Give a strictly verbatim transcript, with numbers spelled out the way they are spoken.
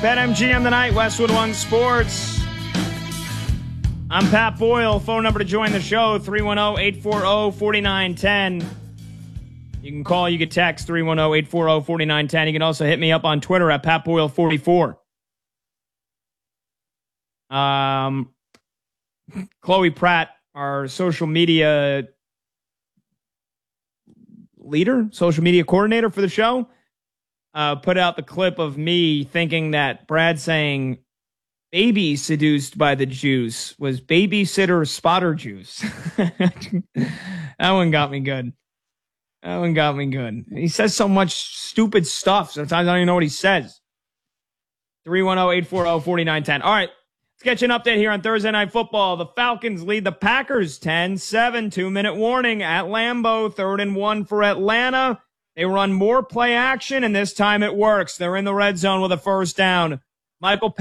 BetMGM tonight, Westwood One Sports. I'm Pat Boyle. Phone number to join the show, three one zero, eight four zero, four nine one zero. You can call, you can text, three one zero, eight four zero, four nine one zero. You can also hit me up on Twitter at Pat Boyle forty-four. Um, Chloe Pratt, our social media leader, social media coordinator for the show, uh, put out the clip of me thinking that Brad saying baby seduced by the juice was babysitter spotter juice. That one got me good. That one got me good. He says so much stupid stuff. Sometimes I don't even know what he says. three one zero, eight four zero, four nine one zero. All right. Let's get you an update here on Thursday Night Football. The Falcons lead the Packers ten seven. Two-minute warning at Lambeau. Third and one for Atlanta. They run more play action, and this time it works. They're in the red zone with a first down. Michael